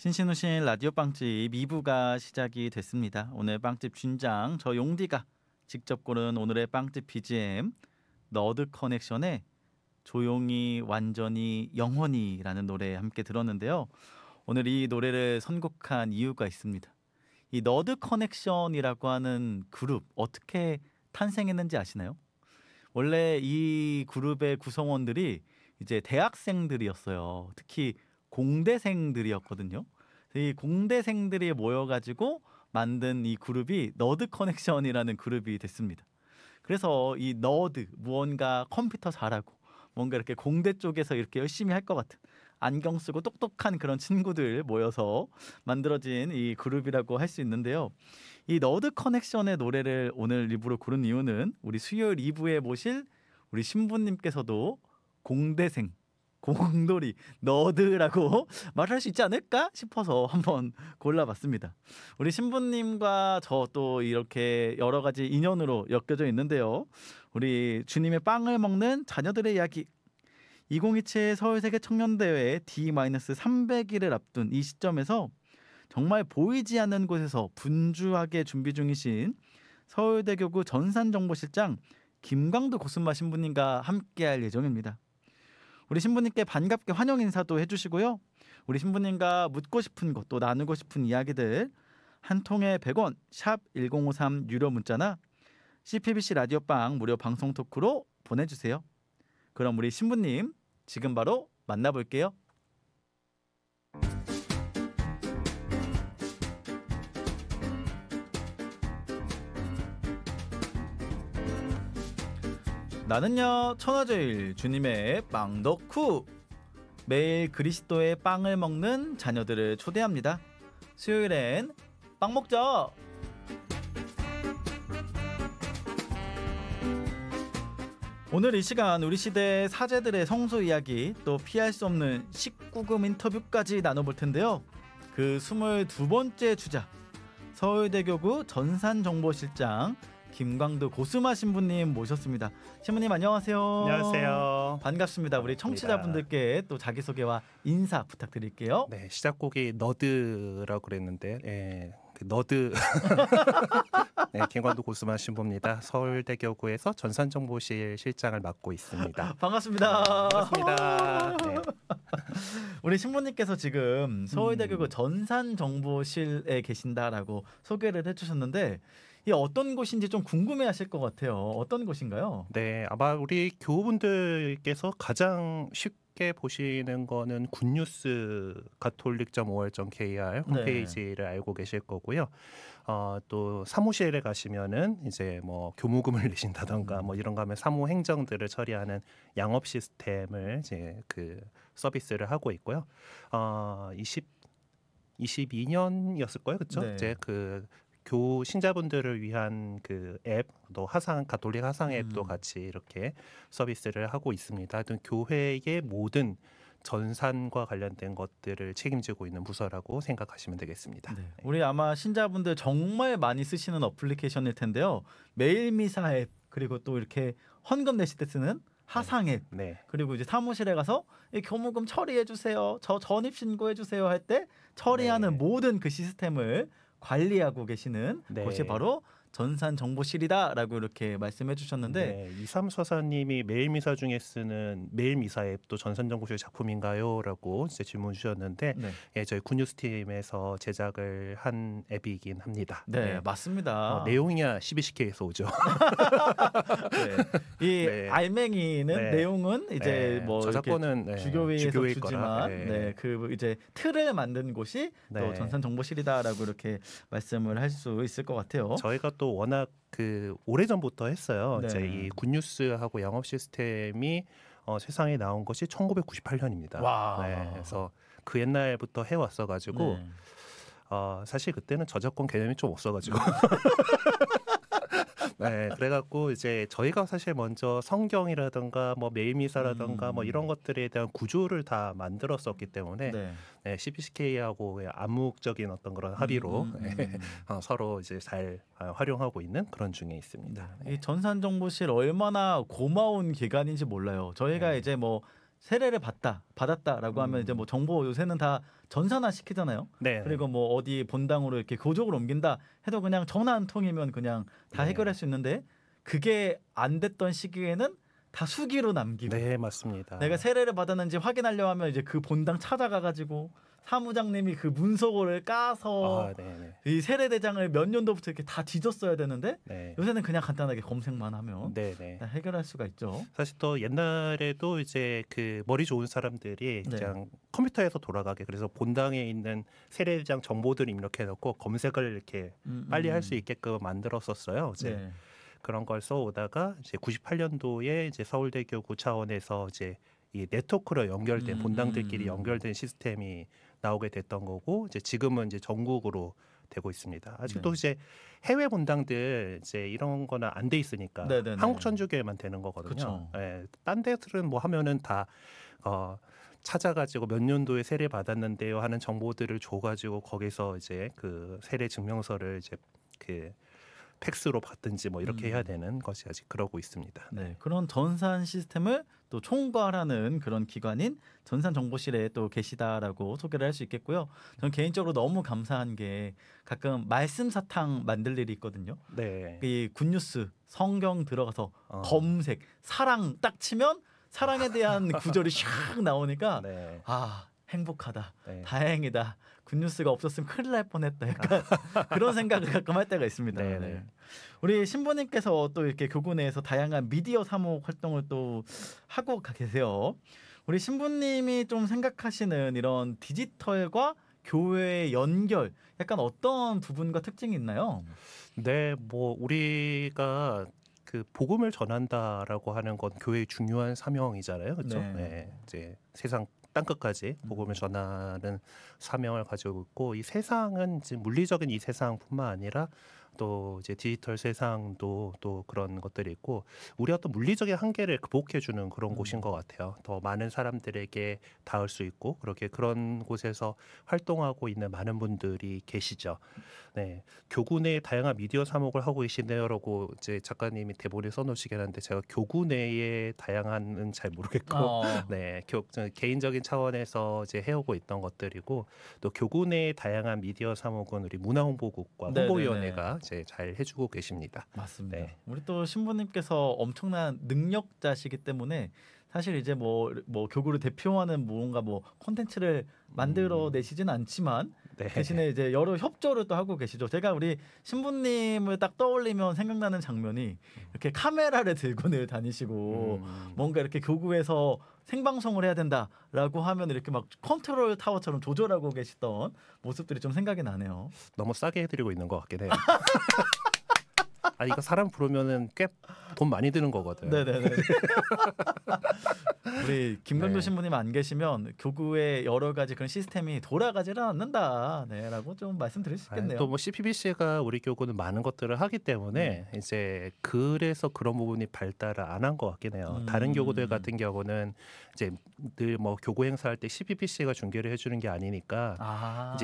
신신우신 라디오 빵집 2부가 시작이 됐습니다. 오늘 빵집 준장 저 용디가 직접 고른 오늘의 빵집 BGM 너드 커넥션의 조용히 완전히 영원히라는 노래 함께 들었는데요. 오늘 이 노래를 선곡한 이유가 있습니다. 이 너드 커넥션이라고 하는 그룹 어떻게 탄생했는지 아시나요? 원래 이 그룹의 구성원들이 이제 대학생들이었어요. 특히 공대생들이었거든요. 이 공대생들이 모여가지고 만든 이 그룹이 너드 커넥션이라는 그룹이 됐습니다. 그래서 이 너드 무언가 컴퓨터 잘하고 뭔가 이렇게 공대 쪽에서 이렇게 열심히 할 것 같은 안경 쓰고 똑똑한 그런 친구들 모여서 만들어진 이 그룹이라고 할 수 있는데요. 이 너드 커넥션의 노래를 오늘 일부러 고른 이유는 우리 수요일 2부에 모실 우리 신부님께서도 공대생 공돌이 너드라고 말할 수 있지 않을까 싶어서 한번 골라봤습니다. 우리 신부님과 저 또 이렇게 여러 가지 인연으로 엮여져 있는데요. 우리 주님의 빵을 먹는 자녀들의 이야기 2027 서울세계 청년대회 D-300일을 앞둔 이 시점에서 정말 보이지 않는 곳에서 분주하게 준비 중이신 서울대교구 전산정보실장 김광도 고순마 신부님과 함께할 예정입니다. 우리 신부님께 반갑게 환영 인사도 해주시고요. 우리 신부님과 묻고 싶은 것 또 나누고 싶은 이야기들 한 통에 100원 샵 1053 유료 문자나 CPBC 라디오빵 무료 방송 토크로 보내주세요. 그럼 우리 신부님 지금 바로 만나볼게요. 나는요 천하제일 주님의 빵 덕후 매일 그리스도의 빵을 먹는 자녀들을 초대합니다. 수요일엔 빵 먹자. 오늘 이 시간 우리 시대의 사제들의 성소 이야기 또 피할 수 없는 19금 인터뷰까지 나눠볼 텐데요. 그 22번째 주자 서울대교구 전산정보실장 김광도 고순마 신부님 모셨습니다. 신부님 안녕하세요. 안녕하세요. 반갑습니다. 우리 청취자분들께 또 자기소개와 인사 부탁드릴게요. 네, 시작곡이 너드라고 그랬는데 그 너드 네, 김광도 고순마 신부입니다. 서울대교구에서 전산정보실 실장을 맡고 있습니다. 반갑습니다. 반갑습니다. 네. 우리 신부님께서 지금 서울대교구 전산정보실에 계신다라고 소개를 해주셨는데 이 어떤 곳인지 좀 궁금해하실 것 같아요. 어떤 곳인가요? 네, 아마 우리 교우분들께서 가장 쉽게 보시는 거는 굿뉴스 가톨릭.or.kr 홈페이지를 알고 계실 거고요. 또 사무실에 가시면은 이제 뭐 교무금을 내신다던가 뭐 이런 거 하면 사무 행정들을 처리하는 양업 시스템을 이제 그 서비스를 하고 있고요. 22년이었을 거예요, 그렇죠? 네. 이제 그 교 신자분들을 위한 그 앱, 또 하상 가톨릭 하상 앱도 같이 이렇게 서비스를 하고 있습니다. 하여튼 교회의 모든 전산과 관련된 것들을 책임지고 있는 부서라고 생각하시면 되겠습니다. 네. 우리 아마 신자분들 정말 많이 쓰시는 어플리케이션일 텐데요. 매일 미사 앱 그리고 또 이렇게 헌금 내실 때 쓰는 하상 앱 네. 그리고 이제 사무실에 가서 이 교무금 처리해 주세요. 저 전입 신고해 주세요 할 때 처리하는 모든 그 시스템을 관리하고 계시는 곳이 바로 전산정보실이다라고 이렇게 말씀해 주셨는데 이삼서사님이 매일미사 중에 쓰는 매일미사 앱도 전산정보실 작품인가요? 라고 이제 질문 주셨는데 저희 굿뉴스팀에서 제작을 한 앱이긴 합니다. 네, 맞습니다. 내용이야 CBCK에서 오죠. 이 알맹이는 내용은 이제 뭐 저작권은 주교회에서 주지만 그 이제 틀을 만든 곳이 또 전산정보실이다라고 이렇게 말씀을 할 수 있을 것 같아요. 저희가 또 워낙 그 오래전부터 했어요. 이제 이 굿뉴스하고 영업 시스템이 세상에 나온 것이 1998년입니다. 그래서 그 옛날부터 해왔어가지고 사실 그때는 저작권 개념이 좀 없어가지고 그래갖고 이제 저희가 사실 먼저 성경이라든가 뭐 매일미사라든가 뭐 이런 것들에 대한 구조를 다 만들었었기 때문에 CBCK하고 암묵적인 어떤 그런 합의로 서로 이제 잘 활용하고 있는 그런 중에 있습니다. 이 전산정보실 얼마나 고마운 기관인지 몰라요. 저희가 이제 뭐 세례를 받았다라고 하면 이제 뭐 정보 요새는 다 전산화 시키잖아요. 네. 그리고 뭐 어디 본당으로 이렇게 교족을 옮긴다 해도 그냥 전화 한 통이면 그냥 다 네. 해결할 수 있는데 그게 안 됐던 시기에는 다 수기로 남기고 네, 맞습니다. 내가 세례를 받았는지 확인하려 하면 이제 그 본당 찾아가 가지고 사무장님이 그 문서고를 까서 아, 네. 이 세례대장을 몇 년도부터 이렇게 다 뒤졌어야 되는데 네. 요새는 그냥 간단하게 검색만 하면 네. 다 해결할 수가 있죠. 사실 또 옛날에도 이제 그 머리 좋은 사람들이 네. 그냥 컴퓨터에서 돌아가게 그래서 본당에 있는 세례장 정보들 입력해 놓고 검색을 이렇게 빨리 할 수 있게끔 만들었었어요. 이제 네. 그런 걸 써오다가 이제 98년도에 이제 서울대교구 차원에서 이제 이 네트워크로 연결된 본당들끼리 연결된 시스템이 나오게 됐던 거고 이제 지금은 이제 전국으로 되고 있습니다. 아직도 네. 이제 해외 본당들 이제 이런 거는 안 돼 있으니까 네네네. 한국 천주교에만 되는 거거든요. 그쵸. 예, 딴 데들은 뭐 하면은 다 찾아가지고 몇 년도에 세례 받았는데요 하는 정보들을 줘가지고 거기서 이제 그 세례 증명서를 이제 그 팩스로 받든지 뭐 이렇게 해야 되는 것이 아직 그러고 있습니다. 네, 그런 전산 시스템을 또 총괄하는 그런 기관인 전산정보실에 또 계시다라고 소개를 할 수 있겠고요. 저는 개인적으로 너무 감사한 게 가끔 말씀 사탕 만들 일이 있거든요. 네. 이 굿뉴스 성경 들어가서 검색. 검색 사랑 딱 치면 사랑에 대한 구절이 샥 나오니까 네. 아 행복하다, 네. 다행이다. 굿뉴스가 없었으면 큰일 날 뻔했다. 약간 그런 생각을 가끔 할 때가 있습니다. 네, 네. 네. 우리 신부님께서 또 이렇게 교구 내에서 다양한 미디어 사목 활동을 또 하고 계세요. 우리 신부님이 좀 생각하시는 이런 디지털과 교회의 연결, 약간 어떤 부분과 특징이 있나요? 네, 뭐 우리가 그 복음을 전한다라고 하는 건 교회의 중요한 사명이잖아요, 그렇죠? 네. 네, 이제 세상 땅 끝까지 복음을 전하는 사명을 가지고 있고 이 세상은 이제 물리적인 이 세상뿐만 아니라 또 이제 디지털 세상도 또 그런 것들이 있고 우리가 또 물리적인 한계를 극복해주는 그런 곳인 것 같아요. 더 많은 사람들에게 닿을 수 있고 그렇게 그런 곳에서 활동하고 있는 많은 분들이 계시죠. 네, 교구 내에 다양한 미디어 사목을 하고 계시네요라고 이제 작가님이 대본에 써놓으시긴 한데 제가 교구 내의 다양한은 잘 모르겠고 네, 개인적인 차원에서 이제 해오고 있던 것들이고 또 교구 내의 다양한 미디어 사목은 우리 문화홍보국과 네네네. 홍보위원회가 이제 잘 해주고 계십니다. 맞습니다. 네. 우리 또 신부님께서 엄청난 능력자시기 때문에 사실 이제 뭐 교구를 대표하는 뭔가 뭐 콘텐츠를 만들어 내시지는 않지만 네. 대신에 이제 여러 협조를 또 하고 계시죠. 제가 우리 신부님을 딱 떠올리면 생각나는 장면이 이렇게 카메라를 들고 늘 다니시고 뭔가 이렇게 교구에서 생방송을 해야 된다라고 하면 이렇게 막 컨트롤 타워처럼 조절하고 계시던 모습들이 좀 생각이 나네요. 너무 싸게 해드리고 있는 것 같긴 해요. 아 이거 사람 부르면은 꽤 돈 많이 드는 거거든. 네네네. 우리 김건조 네. 신부님 안 계시면 교구의 여러 가지 그런 시스템이 돌아가지를 않는다. 네라고 좀 말씀드릴 수 있겠네요. 또 뭐 CPBC가 우리 교구는 많은 것들을 하기 때문에 이제 그래서 그런 부분이 발달을 안 한 것 같긴 해요. 다른 교구들 같은 경우는 이제 늘 뭐 교구 행사할 때 CPBC가 중계를 해주는 게 아니니까 아. 이제